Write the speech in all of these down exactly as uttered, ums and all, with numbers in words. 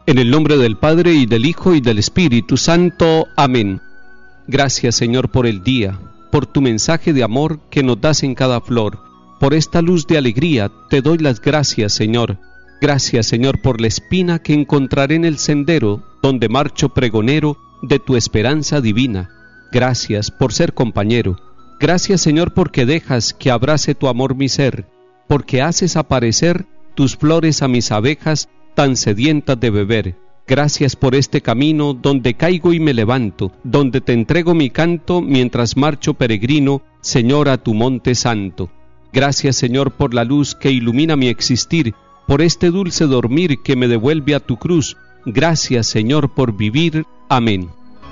En el nombre del Padre, y del Hijo, y del Espíritu Santo. Amén. Gracias, Señor, por el día, por tu mensaje de amor que nos das en cada flor. Por esta luz de alegría te doy las gracias, Señor. Gracias, Señor, por la espina que encontraré en el sendero, donde marcho pregonero de tu esperanza divina. Gracias por ser compañero. Gracias, Señor, porque dejas que abrace tu amor mi ser, porque haces aparecer tus flores a mis abejas tan sedientas de beber. Gracias por este camino donde caigo y me levanto, donde te entrego mi canto mientras marcho peregrino, Señor, a tu monte santo. Gracias, Señor, por la luz que ilumina mi existir, por este dulce dormir que me devuelve a tu cruz. Gracias, Señor, por vivir. Amén.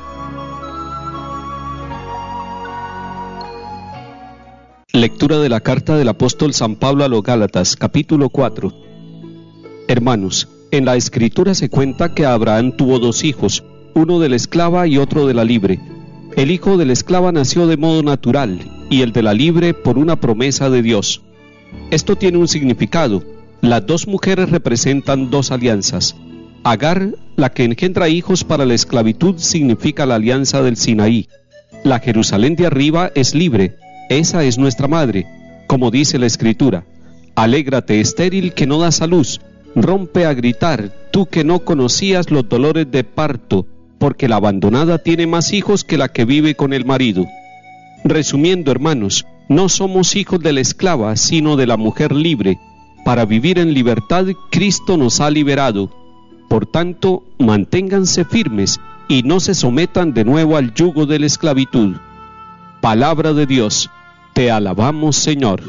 Lectura de la carta del apóstol San Pablo a los Gálatas, capítulo cuatro. Hermanos, en la Escritura se cuenta que Abraham tuvo dos hijos, uno de la esclava y otro de la libre. El hijo de la esclava nació de modo natural, y el de la libre por una promesa de Dios. Esto tiene un significado. Las dos mujeres representan dos alianzas. Agar, la que engendra hijos para la esclavitud, significa la alianza del Sinaí. La Jerusalén de arriba es libre, esa es nuestra madre, como dice la Escritura. Alégrate, estéril, que no das a luz. Rompe a gritar, tú que no conocías los dolores de parto, porque la abandonada tiene más hijos que la que vive con el marido. Resumiendo, hermanos, no somos hijos de la esclava, sino de la mujer libre. Para vivir en libertad, Cristo nos ha liberado. Por tanto, manténganse firmes y no se sometan de nuevo al yugo de la esclavitud. Palabra de Dios. Te alabamos, Señor.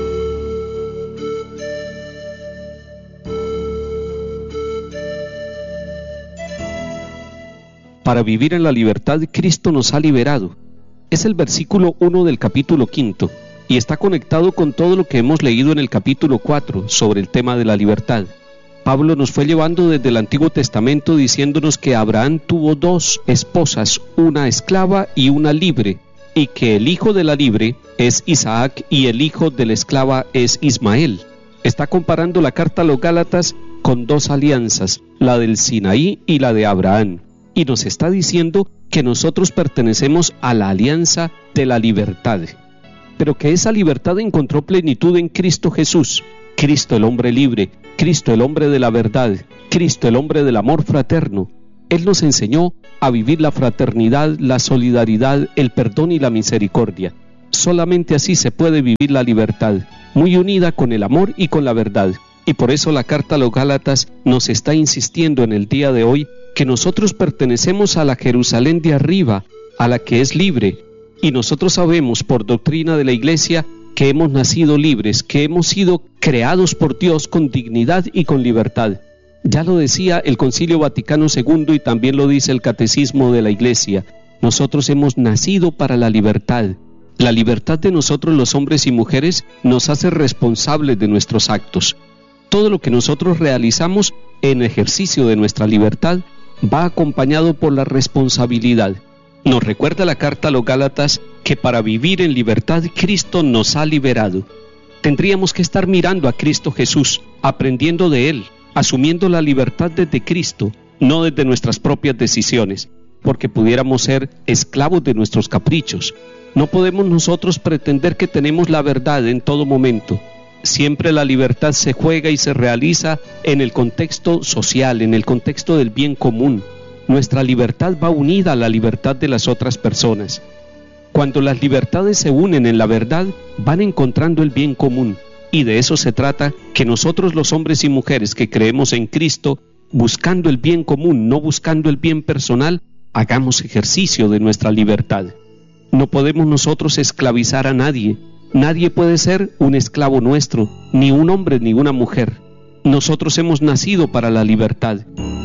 Para vivir en la libertad, Cristo nos ha liberado. Es el versículo uno del capítulo quinto, y está conectado con todo lo que hemos leído en el capítulo cuatro sobre el tema de la libertad. Pablo nos fue llevando desde el Antiguo Testamento diciéndonos que Abraham tuvo dos esposas, una esclava y una libre, y que el hijo de la libre es Isaac y el hijo de la esclava es Ismael. Está comparando la carta a los Gálatas con dos alianzas, la del Sinaí y la de Abraham. Y nos está diciendo que nosotros pertenecemos a la alianza de la libertad, pero que esa libertad encontró plenitud en Cristo Jesús, Cristo el hombre libre, Cristo el hombre de la verdad, Cristo el hombre del amor fraterno. Él nos enseñó a vivir la fraternidad, la solidaridad, el perdón y la misericordia. Solamente así se puede vivir la libertad, muy unida con el amor y con la verdad. Y por eso la carta a los Gálatas nos está insistiendo en el día de hoy que nosotros pertenecemos a la Jerusalén de arriba, a la que es libre, y nosotros sabemos por doctrina de la Iglesia que hemos nacido libres, que hemos sido creados por Dios con dignidad y con libertad. Ya lo decía el Concilio Vaticano segundo y también lo dice el Catecismo de la Iglesia. Nosotros hemos nacido para la libertad. La libertad de nosotros los hombres y mujeres nos hace responsables de nuestros actos. Todo lo que nosotros realizamos en ejercicio de nuestra libertad va acompañado por la responsabilidad. Nos recuerda la carta a los Gálatas que para vivir en libertad Cristo nos ha liberado. Tendríamos que estar mirando a Cristo Jesús, aprendiendo de Él, asumiendo la libertad desde Cristo, no desde nuestras propias decisiones, porque pudiéramos ser esclavos de nuestros caprichos. No podemos nosotros pretender que tenemos la verdad en todo momento. Siempre la libertad se juega y se realiza en el contexto social, en el contexto del bien común. Nuestra libertad va unida a la libertad de las otras personas. Cuando las libertades se unen en la verdad, van encontrando el bien común. Y de eso se trata, que nosotros los hombres y mujeres que creemos en Cristo, buscando el bien común, no buscando el bien personal, hagamos ejercicio de nuestra libertad. No podemos nosotros esclavizar a nadie. Nadie puede ser un esclavo nuestro, ni un hombre ni una mujer. Nosotros hemos nacido para la libertad.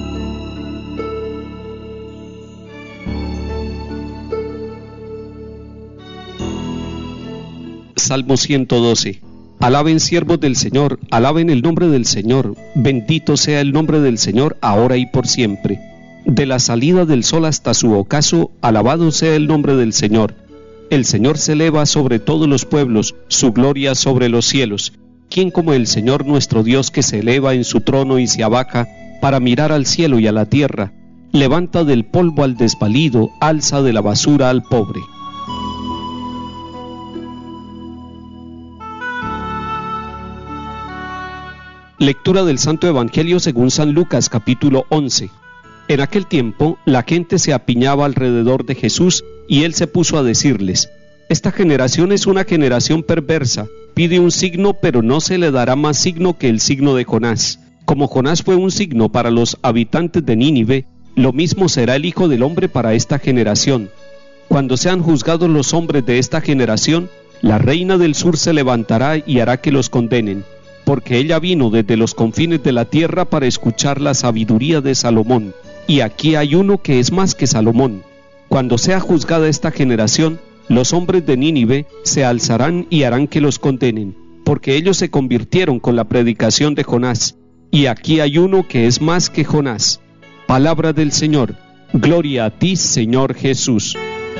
Salmo ciento doce. Alaben siervos del Señor, alaben el nombre del Señor. Bendito sea el nombre del Señor, ahora y por siempre. De la salida del sol hasta su ocaso, alabado sea el nombre del Señor. El Señor se eleva sobre todos los pueblos, su gloria sobre los cielos. ¿Quién como el Señor nuestro Dios, que se eleva en su trono y se abaja, para mirar al cielo y a la tierra, levanta del polvo al desvalido, alza de la basura al pobre. Lectura del Santo Evangelio según San Lucas, capítulo once. En aquel tiempo, la gente se apiñaba alrededor de Jesús, y él se puso a decirles: Esta generación es una generación perversa, pide un signo, pero no se le dará más signo que el signo de Jonás. Como Jonás fue un signo para los habitantes de Nínive, lo mismo será el Hijo del Hombre para esta generación. Cuando sean juzgados los hombres de esta generación, la reina del sur se levantará y hará que los condenen, porque ella vino desde los confines de la tierra para escuchar la sabiduría de Salomón, y aquí hay uno que es más que Salomón. Cuando sea juzgada esta generación, los hombres de Nínive se alzarán y harán que los condenen, porque ellos se convirtieron con la predicación de Jonás, y aquí hay uno que es más que Jonás. Palabra del Señor. Gloria a ti, Señor Jesús.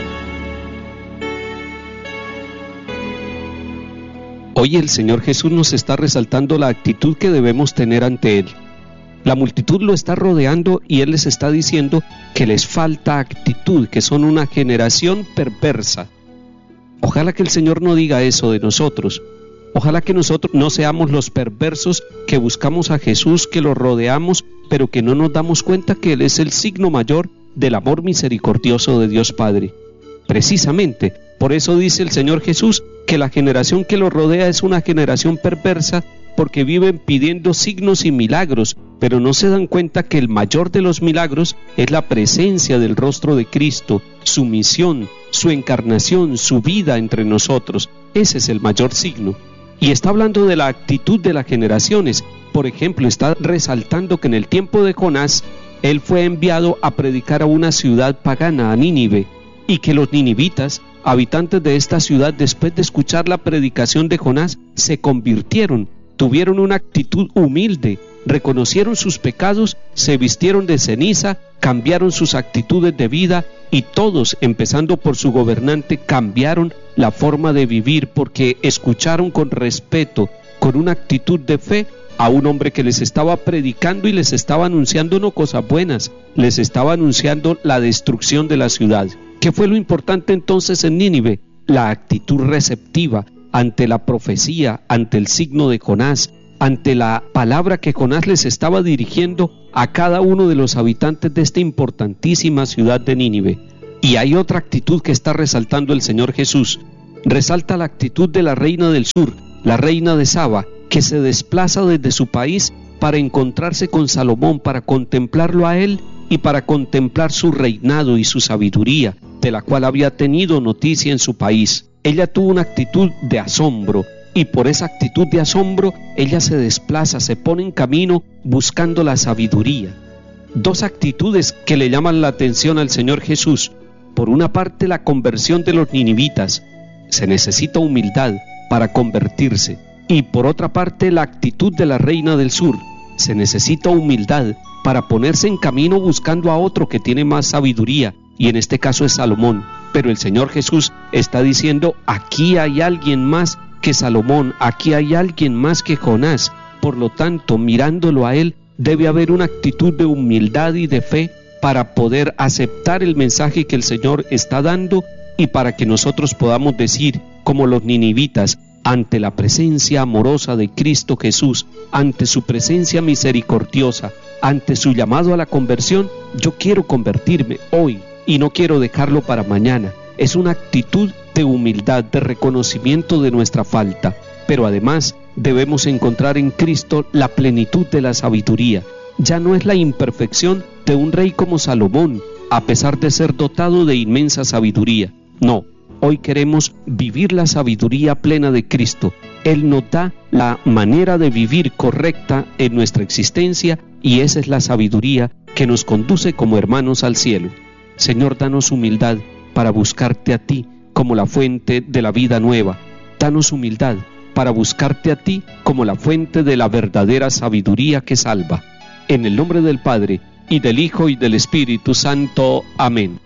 Hoy el Señor Jesús nos está resaltando la actitud que debemos tener ante Él. La multitud lo está rodeando y Él les está diciendo que les falta actitud, que son una generación perversa. Ojalá que el Señor no diga eso de nosotros. Ojalá que nosotros no seamos los perversos que buscamos a Jesús, que lo rodeamos, pero que no nos damos cuenta que Él es el signo mayor del amor misericordioso de Dios Padre. Precisamente, por eso dice el Señor Jesús que la generación que lo rodea es una generación perversa, porque viven pidiendo signos y milagros, pero no se dan cuenta que el mayor de los milagros es la presencia del rostro de Cristo, su misión, su encarnación, su vida entre nosotros. Ese es el mayor signo. Y está hablando de la actitud de las generaciones. Por ejemplo, está resaltando que en el tiempo de Jonás, él fue enviado a predicar a una ciudad pagana, a Nínive, y que los ninivitas, habitantes de esta ciudad, después de escuchar la predicación de Jonás, se convirtieron, tuvieron una actitud humilde, reconocieron sus pecados, se vistieron de ceniza, cambiaron sus actitudes de vida, y todos, empezando por su gobernante, cambiaron la forma de vivir porque escucharon con respeto, con una actitud de fe, a un hombre que les estaba predicando y les estaba anunciando no cosas buenas, les estaba anunciando la destrucción de la ciudad. ¿Qué fue lo importante entonces en Nínive? La actitud receptiva ante la profecía, ante el signo de Jonás, ante la palabra que Jonás les estaba dirigiendo a cada uno de los habitantes de esta importantísima ciudad de Nínive. Y hay otra actitud que está resaltando el Señor Jesús. Resalta la actitud de la reina del sur, la reina de Saba, que se desplaza desde su país para encontrarse con Salomón, para contemplarlo a él y para contemplar su reinado y su sabiduría, de la cual había tenido noticia en su país. Ella tuvo una actitud de asombro, y por esa actitud de asombro, ella se desplaza, se pone en camino buscando la sabiduría. Dos actitudes que le llaman la atención al Señor Jesús. Por una parte, la conversión de los ninivitas. Se necesita humildad para convertirse. Y por otra parte, la actitud de la reina del sur. Se necesita humildad para ponerse en camino buscando a otro que tiene más sabiduría, y en este caso es Salomón. Pero el Señor Jesús está diciendo, aquí hay alguien más que Salomón, aquí hay alguien más que Jonás. Por lo tanto, mirándolo a él, debe haber una actitud de humildad y de fe para poder aceptar el mensaje que el Señor está dando, y para que nosotros podamos decir, como los ninivitas, ante la presencia amorosa de Cristo Jesús, ante su presencia misericordiosa, ante su llamado a la conversión, yo quiero convertirme hoy y no quiero dejarlo para mañana. Es una actitud de humildad, de reconocimiento de nuestra falta, pero además debemos encontrar en Cristo la plenitud de la sabiduría. Ya no es la imperfección de un rey como Salomón, a pesar de ser dotado de inmensa sabiduría. No. Hoy queremos vivir la sabiduría plena de Cristo. Él nos da la manera de vivir correcta en nuestra existencia, y esa es la sabiduría que nos conduce como hermanos al cielo. Señor, danos humildad para buscarte a ti como la fuente de la vida nueva. Danos humildad para buscarte a ti como la fuente de la verdadera sabiduría que salva. En el nombre del Padre, y del Hijo, y del Espíritu Santo. Amén.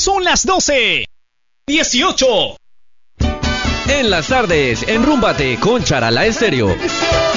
son las doce. dieciocho. En las tardes, enrúmbate con Charalá Estéreo.